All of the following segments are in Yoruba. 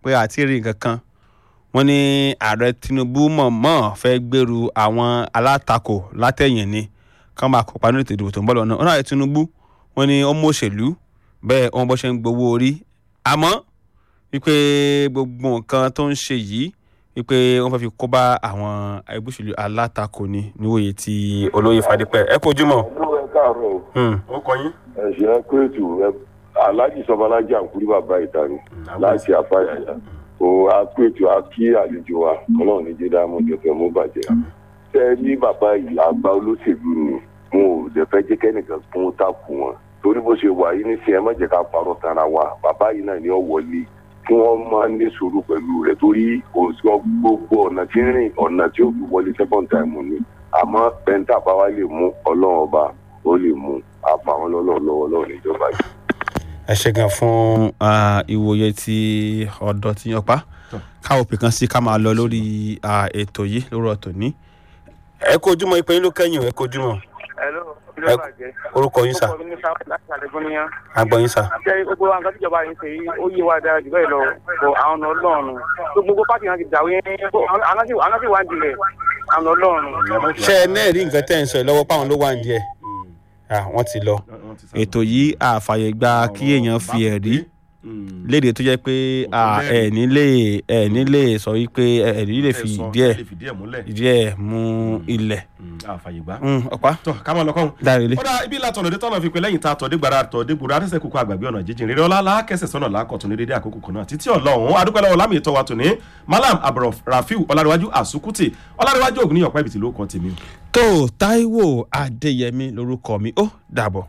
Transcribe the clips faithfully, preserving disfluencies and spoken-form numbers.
pé àti rí nǹkan kan wọ́n ní ààrẹ Tinubu mọ̀ọ́mọ̀ fẹ́ gbèrú àwọn alátakò látẹ̀yìn ni kán máa kópa nínú ètò ìdìbò tó ń bọ̀ lọ́nà. ọ̀nà ààrẹ Tinubu wọ́n ní ó mú òṣèlú bẹ́ẹ̀ wọ́n bọ́ ṣe ń gbowó orí àmọ́ wípé gbogbo nǹkan tó ń ṣe yìí wípé wọ́n fẹ́ fi kó bá àwọn ẹgbẹ́ òṣèlú alátakò ni níwòye tí olóyè Fadépẹ́. ẹ kú ojúmọ́. ẹ káàárọ̀. ó kọ yín. ẹ̀sìn ẹ kú ètò aláàjì sọbalájà àǹkúrí bàbá ìta ni láti àfàyàyà o a kú ètò a kí àlejò wa Ọlọ́run ní jẹ́dá mú jẹ́fẹ́ mú bàjẹ́. ṣé ní bàbá ìlà àgbà olóṣèlú ni wọn ò dẹ̀ fẹ́ jẹ́ kẹ́nìkan fún táàkù wọn torí bó ṣe wà yìí nísìnyí ẹ má jẹ́ ká parọ́ tara wa bàbá yìí náà ni ó wọlé kí wọ́n máa ní sùúrù pẹ̀lú rẹ̀ torí òṣùwọ̀n gbogbo ọ̀nà tí ń rìn ọ̀nà tí ó fi wọlé second time ni àmọ́ pẹ́ńtà bá wá lè mú Ọlọ́run ọba ó lè mú àfàwọn lọ́lọ́run lọ́wọ́ lọ́wọ́ níjọba yìí. ẹ ṣe gan fún ìwòye tí ọ̀dọ́ ti yan pa káwọ́ pè kan sí ká máa lọ lórí ètò yìí lórí ọ̀tọ̀ ní. ẹ kú ojúmọ́ ìpè yín ló kẹ́yìn ẹ kú ojúmọ́. orúkọ yín sà. agbọ́ yín sà. ṣé gbogbo nǹkan tíjọba yìí ṣe yìí ó yé wa dára jù bẹ́ẹ̀ lọ kó àwọn ọ̀nà Ọlọ́run gbogbo pátì náà ti dàwé àwọn sì wá ń dilẹ̀ àwọn Ọlọ́run. ṣé ẹ náà rí nǹkan tẹ́ ń sọ lọ́wọ́ páwọn ló wà ń díẹ̀ wọ́n ti lọ. ètò yìí àfààyè gba kí èèyàn fi ẹ̀rí léde tó jẹ́ pé ẹ̀ nílé ẹ̀ nílé sọ wípé ẹ̀ nílé fi díẹ̀ díẹ̀ mú ilẹ̀. àfàyègbà. ọ̀pá tọ́ ká máa lọ kọ́hún. dárílé. ó dá ibi ìlàtọ̀ ọ̀nà tọ́nà fi pé lẹ́yìn tá a tọ̀dé gbàrà tọ̀dé gbòòrò àtẹ̀sẹ̀ kókó àgbàgbé ọ̀nà jíjìn rere ọlá lákẹsẹ̀ sọ́nà lákọ̀tún ní dédé àkókò kan náà títí ọlọ́run adúpẹ́ lọ́wọ́ lámì ìtọ́wà tòní Malam Abdul Rafiu Ọlárẹ̀wájú Àsùkùtì Ọlárẹ̀wájú ògùn ní ọ̀pá ibìtì ló kàn tèmi. tó Táíwò Adéyẹmí lórúkọ mi ó dàbọ̀.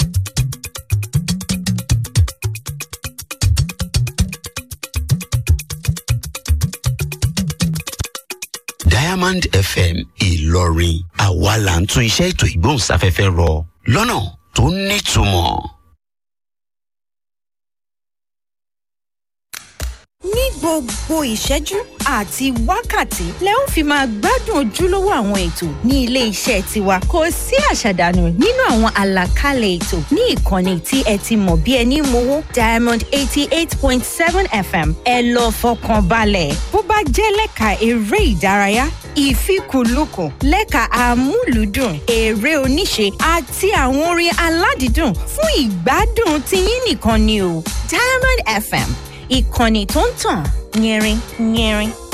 Diamond F M Ìlọrin àwa là ń tún iṣẹ́ ètò ìgbóhùnsáfẹ́fẹ́ rọ lọ́nà tó nítumọ̀. ní gbogbo ìṣẹ́jú àti wákàtí lẹ ó fi máa gbádùn ojúlówó àwọn ètò ní ilé iṣẹ́ tiwa kò sí àṣàdànù nínú àwọn àlàkalẹ̀ ètò ní ìkànnì tí ẹ ti mọ̀ bí ẹni mowó Diamond eighty eight point seven F M ẹ lọ fọkàn balẹ̀ bó bá jẹ́ lẹ́ka eré ìdárayá ìfikùnlukùn lẹ́ka amúlùúdùn eré oníṣe àti àwọn orin aládìídùn fún ìgbádùn tiyín nìkan ni o Diamond F M ìkànnì tó ń tàn yẹrin yẹrin.